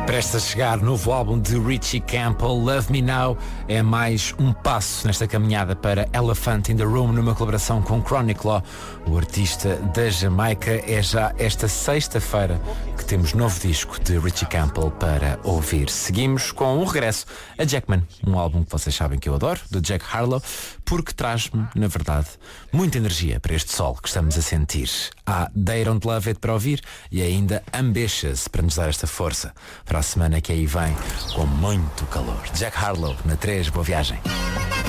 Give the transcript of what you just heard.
Presta a chegar novo álbum de Richie Campbell, Love Me Now, é mais um passo nesta caminhada para Elephant in the Room, numa colaboração com Chronic Law. O artista da Jamaica. É já esta sexta-feira que temos novo disco de Richie Campbell para ouvir. Seguimos com um regresso a Jackman, um álbum que vocês sabem que eu adoro, do Jack Harlow, porque traz-me, na verdade, muita energia para este sol que estamos a sentir. Há They Don't Love It para ouvir e ainda Ambitious para nos dar esta força para a semana que aí vem com muito calor. Jack Harlow na 3, boa viagem.